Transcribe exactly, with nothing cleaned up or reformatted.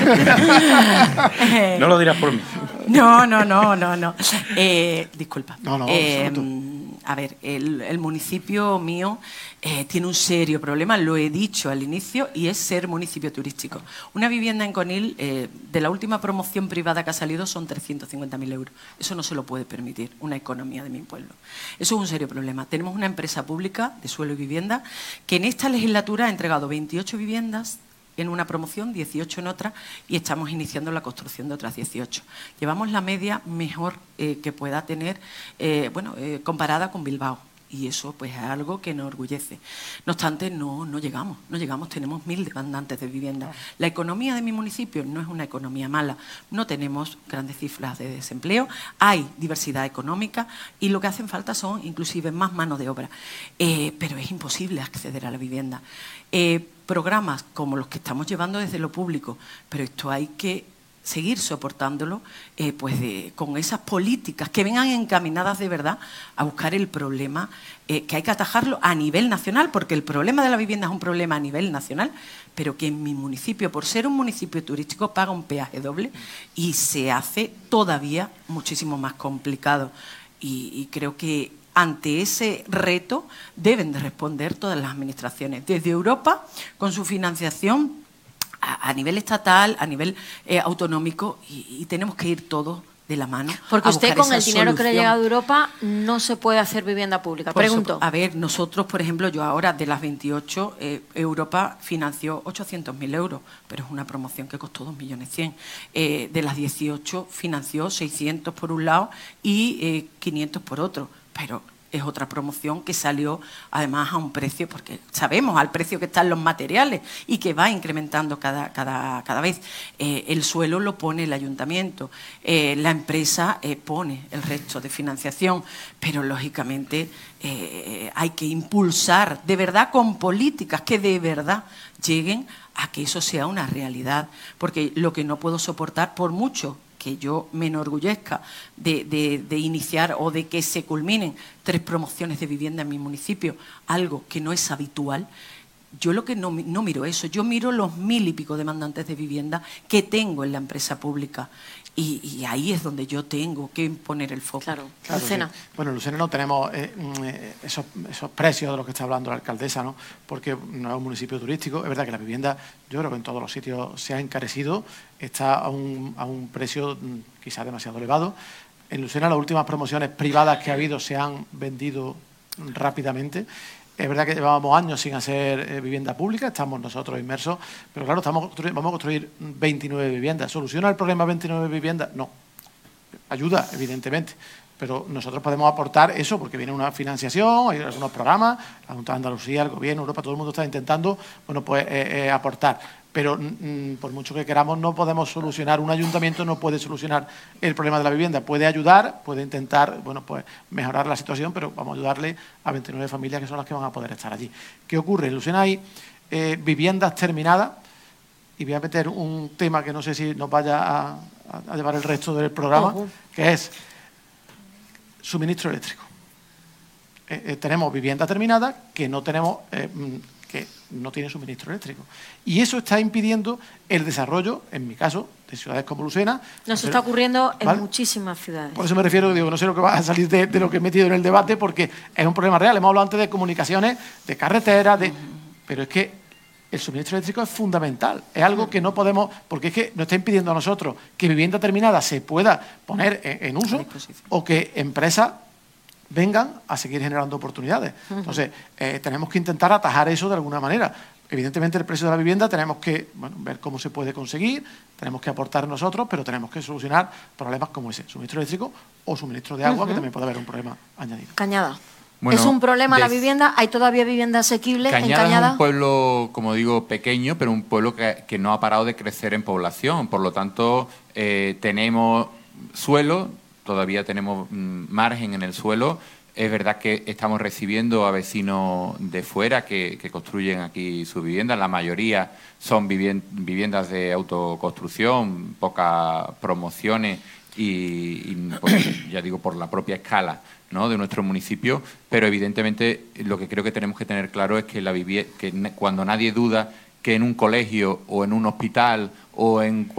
No lo dirás por mí. No, no, no, no, no. Eh, disculpa. No, no, eh, a ver, el, el municipio mío eh, tiene un serio problema, lo he dicho al inicio, y es ser municipio turístico. Una vivienda en Conil, eh, de la última promoción privada que ha salido, son trescientos cincuenta mil euros. Eso no se lo puede permitir una economía de mi pueblo. Eso es un serio problema. Tenemos una empresa pública de suelo y vivienda que en esta legislatura ha entregado veintiocho viviendas en una promoción, dieciocho en otra, y estamos iniciando la construcción de otras dieciocho. Llevamos la media mejor eh, que pueda tener, eh, bueno, eh, comparada con Bilbao. Y eso pues es algo que nos orgullece. No obstante, no, no llegamos, no llegamos, tenemos mil demandantes de vivienda. La economía de mi municipio no es una economía mala, no tenemos grandes cifras de desempleo, hay diversidad económica y lo que hacen falta son inclusive más mano de obra. Eh, pero es imposible acceder a la vivienda. Eh, programas como los que estamos llevando desde lo público, pero esto hay que seguir soportándolo eh, pues de, con esas políticas que vengan encaminadas de verdad a buscar el problema, eh, que hay que atajarlo a nivel nacional, porque el problema de la vivienda es un problema a nivel nacional, pero que en mi municipio, por ser un municipio turístico, paga un peaje doble y se hace todavía muchísimo más complicado. Y, y creo que ante ese reto deben de responder todas las administraciones, desde Europa, con su financiación a nivel estatal, a nivel eh, autonómico, y, y tenemos que ir todos de la mano. Porque usted con el dinero solución. que le llega de Europa no se puede hacer vivienda pública. Por Pregunto. Eso, a ver, nosotros, por ejemplo, yo ahora de las veintiocho, eh, Europa financió ochocientos mil euros, pero es una promoción que costó dos millones cien. Eh, de las dieciocho financió seiscientos por un lado y eh, quinientos por otro, pero es otra promoción que salió además a un precio, porque sabemos al precio que están los materiales y que va incrementando cada, cada, cada vez. Eh, el suelo lo pone el ayuntamiento, eh, la empresa eh, pone el resto de financiación, pero lógicamente eh, hay que impulsar de verdad con políticas que de verdad lleguen a que eso sea una realidad, porque lo que no puedo soportar, por mucho que yo me enorgullezca de, de, de iniciar o de que se culminen tres promociones de vivienda en mi municipio, algo que no es habitual, yo lo que no, no miro eso, yo miro los mil y pico demandantes de vivienda que tengo en la empresa pública y, y ahí es donde yo tengo que poner el foco. Claro, Claro, Lucena. sí. Bueno, en Lucena no tenemos eh, esos, esos precios de los que está hablando la alcaldesa, ¿no? Porque no es un municipio turístico. Es verdad que la vivienda, yo creo que en todos los sitios se ha encarecido, está a un, a un precio quizás demasiado elevado. En Lucena las últimas promociones privadas que ha habido se han vendido rápidamente. Es verdad que llevábamos años sin hacer eh, vivienda pública, estamos nosotros inmersos, pero claro, estamos vamos a construir veintinueve viviendas. ¿Soluciona el problema veintinueve viviendas? No. Ayuda, evidentemente, pero nosotros podemos aportar eso porque viene una financiación, hay algunos programas, la Junta de Andalucía, el Gobierno, Europa, todo el mundo está intentando bueno, pues, eh, eh, aportar. Pero mm, por mucho que queramos no podemos solucionar, un ayuntamiento no puede solucionar el problema de la vivienda. Puede ayudar, puede intentar bueno, pues, mejorar la situación, pero vamos a ayudarle a veintinueve familias que son las que van a poder estar allí. ¿Qué ocurre? En Lucena hay eh, viviendas terminadas y voy a meter un tema que no sé si nos vaya a, a llevar el resto del programa, uh-huh. que es suministro eléctrico. Eh, eh, tenemos viviendas terminadas que no tenemos... Eh, que no tiene suministro eléctrico. Y eso está impidiendo el desarrollo, en mi caso, de ciudades como Lucena. Nos no está sé, ocurriendo en ¿vale? muchísimas ciudades. Por eso me refiero, digo, no sé lo que va a salir de, de lo que he metido en el debate, porque es un problema real. Hemos hablado antes de comunicaciones, de carreteras, de... pero es que el suministro eléctrico es fundamental. Es algo que no podemos... Porque es que nos está impidiendo a nosotros que vivienda terminada se pueda poner en, en uso o que empresas vengan a seguir generando oportunidades. Entonces, eh, tenemos que intentar atajar eso de alguna manera. Evidentemente, el precio de la vivienda tenemos que bueno, ver cómo se puede conseguir, tenemos que aportar nosotros, pero tenemos que solucionar problemas como ese, suministro eléctrico o suministro de agua, uh-huh. que también puede haber un problema añadido. Cañada. Bueno, ¿es un problema de... la vivienda? ¿Hay todavía vivienda asequible Cañada en Cañada? es un pueblo, como digo, pequeño, pero un pueblo que, que no ha parado de crecer en población. Por lo tanto, eh, tenemos suelo, todavía tenemos mm, margen en el suelo. Es verdad que estamos recibiendo a vecinos de fuera que, que construyen aquí su vivienda. La mayoría son viviendas de autoconstrucción, pocas promociones y, y pues, ya digo, por la propia escala, ¿no?, de nuestro municipio. Pero evidentemente lo que creo que tenemos que tener claro es que, la que cuando nadie duda que en un colegio o en un hospital o en